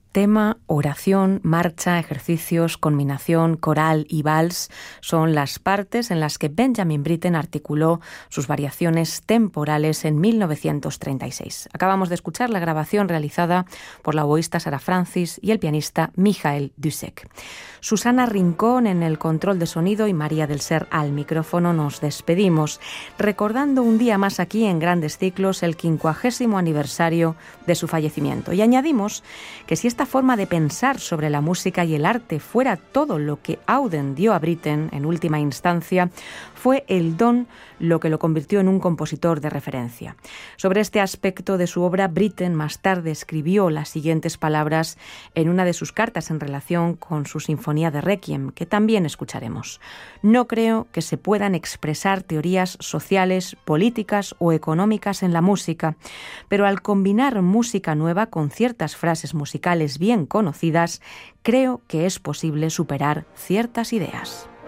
Tema, oración, marcha, ejercicios, culminación, coral y vals son las partes en las que Benjamin Britten articuló sus variaciones temporales en 1936. Acabamos de escuchar la grabación realizada por la oboísta Sarah Francis y el pianista Michael Dusek. Susana Rincón en el control de sonido y María del Ser al micrófono. Nos despedimos recordando un día más aquí en Grandes Ciclos el 50º aniversario de su fallecimiento. Y añadimos que si esta forma de pensar sobre la música y el arte fuera todo lo que Auden dio a Britten en última instancia, fue el don lo que lo convirtió en un compositor de referencia. Sobre este aspecto de su obra, Britten más tarde escribió las siguientes palabras en una de sus cartas en relación con su sinfonía de Requiem, que también escucharemos. No creo que se puedan expresar teorías sociales, políticas o económicas en la música, pero al combinar música nueva con ciertas frases musicales bien conocidas, creo que es posible superar ciertas ideas.